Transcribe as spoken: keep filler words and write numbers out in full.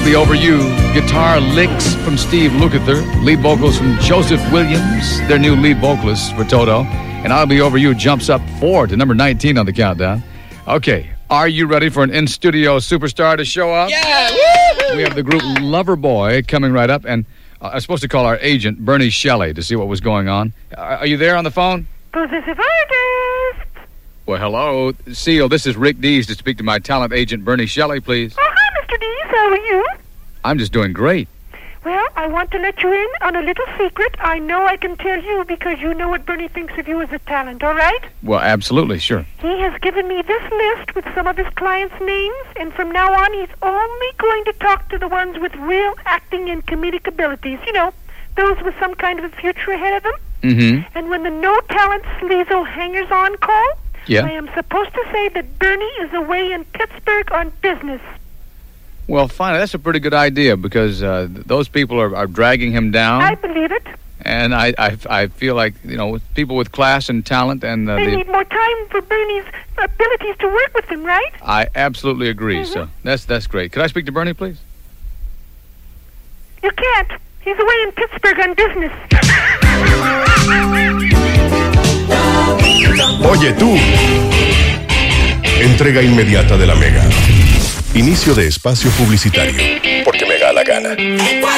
Be Over You. Guitar licks from Steve Lukather. Lead vocals from Joseph Williams, their new lead vocalist for Toto. And I'll Be Over You jumps up four to number nineteen on the countdown. Okay, are you ready for an in-studio superstar to show up? Yeah! Woo-hoo! We have the group Loverboy coming right up, and uh, I'm supposed to call our agent, Bernie Shelley, to see what was going on. Are, are you there on the phone? Possessive artist. Well, hello. Seal, this is Rick Dees to speak to my talent agent, Bernie Shelley, please. Oh, hi, Mister Dees. How are you? I'm just doing great. Well, I want to let you in on a little secret. I know I can tell you because you know what Bernie thinks of you as a talent, all right? Well, absolutely, sure. He has given me this list with some of his clients' names, and from now on he's only going to talk to the ones with real acting and comedic abilities. You know, those with some kind of a future ahead of them. Mm-hmm. And when the no-talent sleazo hangers-on call, yeah. I am supposed to say that Bernie is away in Pittsburgh on business. Well, fine. That's a pretty good idea because uh, th- those people are, are dragging him down. I believe it. And I, I, I feel like, you know, people with class and talent and... Uh, they the, need more time for Bernie's abilities to work with them, right? I absolutely agree, Mm-hmm. so that's that's great. Could I speak to Bernie, please? You can't. He's away in Pittsburgh on business. Oye, tú. Entrega inmediata de la Mega. Inicio de espacio publicitario. Porque me da la gana.